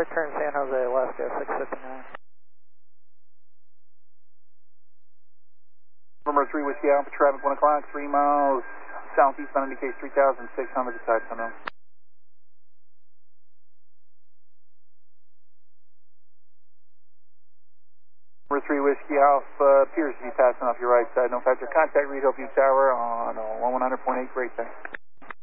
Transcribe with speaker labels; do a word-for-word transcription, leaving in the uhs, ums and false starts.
Speaker 1: right turn San Jose, Alaska, six fifty-nine.
Speaker 2: Number three Whiskey Alpha, traffic one o'clock, three miles southeastbound indicates three thousand six hundred beside tunnel. Number three Whiskey Alpha appears to be passing off your right side. No factor contact, read Hillview Tower on one hundred point eight, great, thanks.